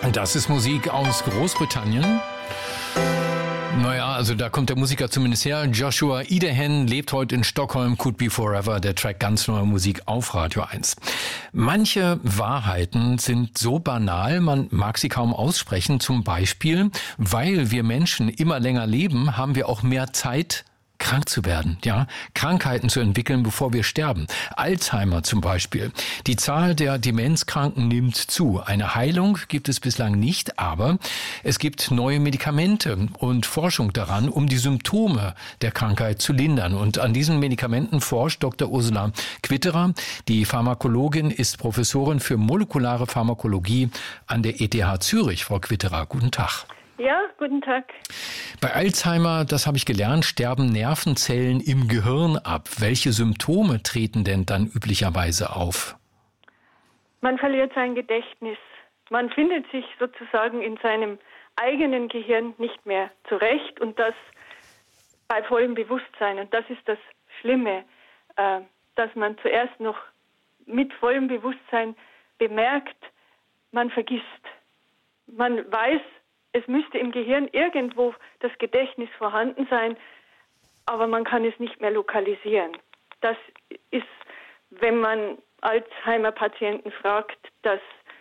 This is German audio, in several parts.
Das ist Musik aus Großbritannien. Naja, also da kommt der Musiker zumindest her. Joshua Idehen lebt heute in Stockholm. Could Be Forever, der Track ganz neue Musik auf Radio 1. Manche Wahrheiten sind so banal, man mag sie kaum aussprechen. Zum Beispiel, weil wir Menschen immer länger leben, haben wir auch mehr Zeit, krank zu werden, ja, Krankheiten zu entwickeln, bevor wir sterben. Alzheimer zum Beispiel. Die Zahl der Demenzkranken nimmt zu. Eine Heilung gibt es bislang nicht, aber es gibt neue Medikamente und Forschung daran, um die Symptome der Krankheit zu lindern. Und an diesen Medikamenten forscht Dr. Ursula Quitterer. Die Pharmakologin ist Professorin für molekulare Pharmakologie an der ETH Zürich. Frau Quitterer, guten Tag. Ja, guten Tag. Bei Alzheimer, das habe ich gelernt, sterben Nervenzellen im Gehirn ab. Welche Symptome treten denn dann üblicherweise auf? Man verliert sein Gedächtnis. Man findet sich sozusagen in seinem eigenen Gehirn nicht mehr zurecht und das bei vollem Bewusstsein. Und das ist das Schlimme, dass man zuerst noch mit vollem Bewusstsein bemerkt, man vergisst. Man weiß, es müsste im Gehirn irgendwo das Gedächtnis vorhanden sein, aber man kann es nicht mehr lokalisieren. Das ist, wenn man Alzheimer-Patienten fragt, das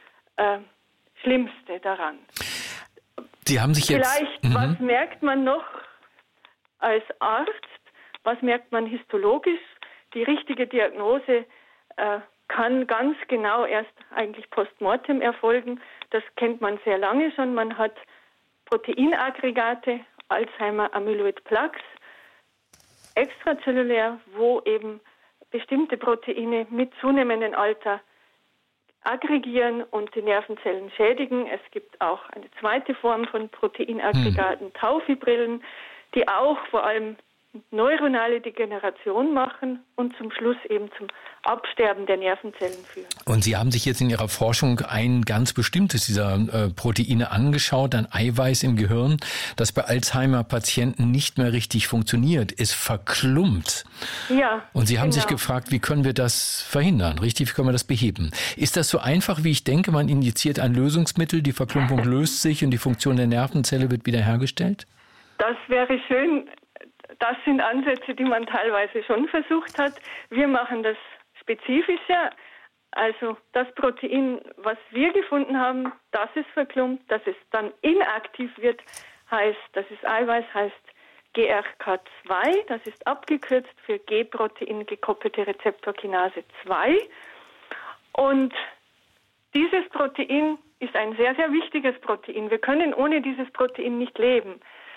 Schlimmste daran. Sie haben sich jetzt... Vielleicht, was merkt man noch als Arzt? Was merkt man histologisch? Die richtige Diagnose kann ganz genau erst eigentlich postmortem erfolgen. Das kennt man sehr lange schon. Man hat Proteinaggregate, Alzheimer Amyloid Plaques, extrazellulär, wo eben bestimmte Proteine mit zunehmendem Alter aggregieren und die Nervenzellen schädigen. Es gibt auch eine zweite Form von Proteinaggregaten, Taufibrillen, die auch vor allem neuronale Degeneration machen und zum Schluss eben zum Absterben der Nervenzellen führen. Und Sie haben sich jetzt in Ihrer Forschung ein ganz bestimmtes dieser Proteine angeschaut, ein Eiweiß im Gehirn, das bei Alzheimer-Patienten nicht mehr richtig funktioniert. Es verklumpt. Ja. Und Sie haben sich gefragt, wie können wir das verhindern? Richtig, wie können wir das beheben? Ist das so einfach, wie ich denke? Man injiziert ein Lösungsmittel, die Verklumpung löst sich und die Funktion der Nervenzelle wird wiederhergestellt? Das wäre schön. Das sind Ansätze, die man teilweise schon versucht hat. Wir machen das spezifischer. Also das Protein, was wir gefunden haben, das ist verklumpt, dass es dann inaktiv wird, heißt, das ist Eiweiß, heißt GRK2. Das ist abgekürzt für G-Protein gekoppelte Rezeptorkinase 2. Und dieses Protein ist ein sehr, sehr wichtiges Protein. Wir können ohne dieses Protein nicht leben.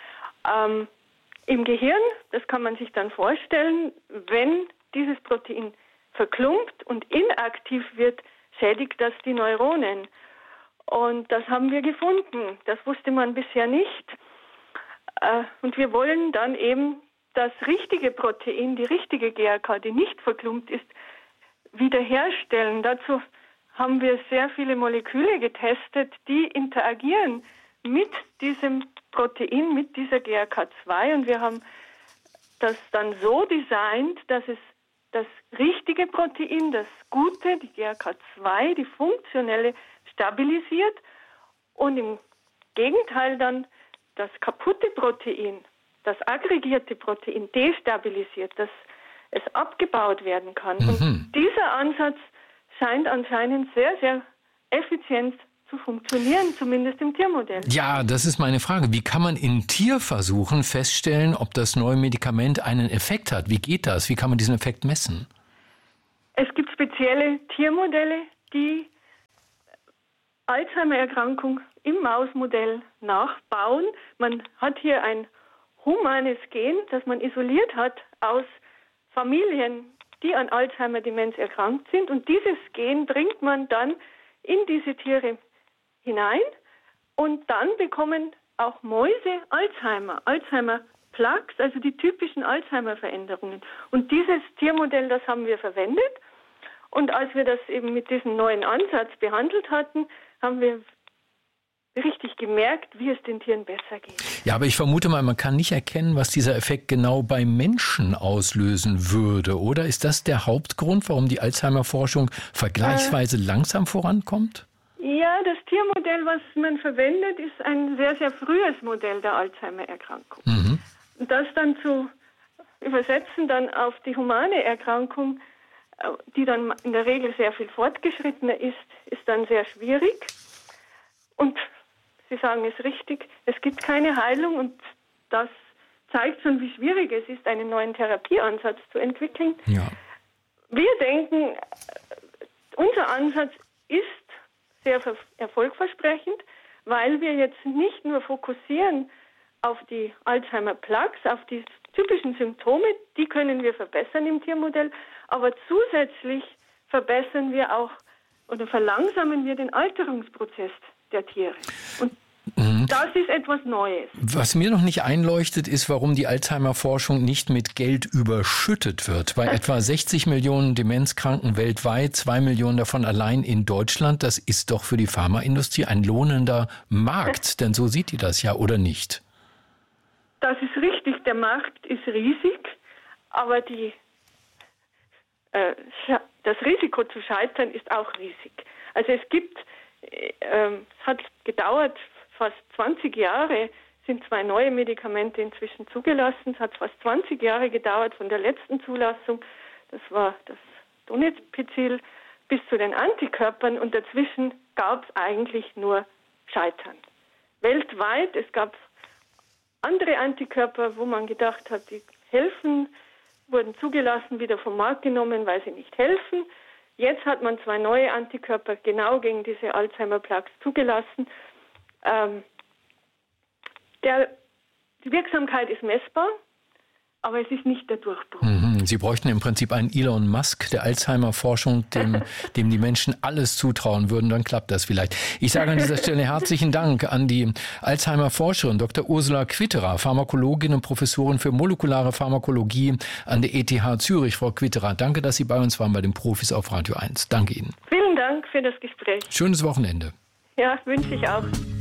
Im Gehirn, das kann man sich dann vorstellen, wenn dieses Protein verklumpt und inaktiv wird, schädigt das die Neuronen. Und das haben wir gefunden. Das wusste man bisher nicht. Und wir wollen dann eben das richtige Protein, die richtige GRK, die nicht verklumpt ist, wiederherstellen. Dazu haben wir sehr viele Moleküle getestet, die interagieren mit diesem Protein, mit dieser GRK2, und wir haben das dann so designt, dass es das richtige Protein, das gute, die GRK2, die funktionelle, stabilisiert und im Gegenteil dann das kaputte Protein, das aggregierte Protein destabilisiert, dass es abgebaut werden kann. Und dieser Ansatz scheint anscheinend sehr, sehr effizient zu funktionieren, zumindest im Tiermodell. Ja, das ist meine Frage. Wie kann man in Tierversuchen feststellen, ob das neue Medikament einen Effekt hat? Wie geht das? Wie kann man diesen Effekt messen? Es gibt spezielle Tiermodelle, die Alzheimer-Erkrankung im Mausmodell nachbauen. Man hat hier ein humanes Gen, das man isoliert hat aus Familien, die an Alzheimer-Demenz erkrankt sind. Und dieses Gen bringt man dann in diese Tiere hinein und dann bekommen auch Mäuse Alzheimer-Plaques, also die typischen Alzheimer-Veränderungen. Und dieses Tiermodell, das haben wir verwendet. Und als wir das eben mit diesem neuen Ansatz behandelt hatten, haben wir richtig gemerkt, wie es den Tieren besser geht. Ja, aber ich vermute mal, man kann nicht erkennen, was dieser Effekt genau bei Menschen auslösen würde, oder? Ist das der Hauptgrund, warum die Alzheimer-Forschung vergleichsweise langsam vorankommt? Ja, das Tiermodell, was man verwendet, ist ein sehr, sehr frühes Modell der Alzheimer-Erkrankung. Mhm. Und das dann zu übersetzen dann auf die humane Erkrankung, die dann in der Regel sehr viel fortgeschrittener ist dann sehr schwierig. Und Sie sagen es richtig, es gibt keine Heilung und das zeigt schon, wie schwierig es ist, einen neuen Therapieansatz zu entwickeln. Ja. Wir denken, unser Ansatz ist sehr erfolgversprechend, weil wir jetzt nicht nur fokussieren auf die Alzheimer-Plaques, auf die typischen Symptome, die können wir verbessern im Tiermodell, aber zusätzlich verbessern wir auch oder verlangsamen wir den Alterungsprozess der Tiere. Und das ist etwas Neues. Was mir noch nicht einleuchtet, ist, warum die Alzheimer-Forschung nicht mit Geld überschüttet wird. Bei etwa 60 Millionen Demenzkranken weltweit, 2 Millionen davon allein in Deutschland, das ist doch für die Pharmaindustrie ein lohnender Markt. Denn so sieht die das ja, oder nicht? Das ist richtig, der Markt ist riesig, aber das Risiko zu scheitern ist auch riesig. Also es hat gedauert, fast 20 Jahre sind 2 neue Medikamente inzwischen zugelassen. Es hat fast 20 Jahre gedauert von der letzten Zulassung, das war das Donepezil, bis zu den Antikörpern und dazwischen gab es eigentlich nur Scheitern. Weltweit, es gab andere Antikörper, wo man gedacht hat, die helfen, wurden zugelassen, wieder vom Markt genommen, weil sie nicht helfen. Jetzt hat man 2 neue Antikörper genau gegen diese Alzheimer-Plaques zugelassen. Die Wirksamkeit ist messbar, aber es ist nicht der Durchbruch. Sie bräuchten im Prinzip einen Elon Musk der Alzheimer-Forschung, dem die Menschen alles zutrauen würden, dann klappt das vielleicht. Ich sage an dieser Stelle herzlichen Dank an die Alzheimer-Forscherin Dr. Ursula Quitterer, Pharmakologin und Professorin für molekulare Pharmakologie an der ETH Zürich. Frau Quitterer, danke, dass Sie bei uns waren bei den Profis auf Radio 1. Danke Ihnen. Vielen Dank für das Gespräch. Schönes Wochenende. Ja, wünsche ich auch.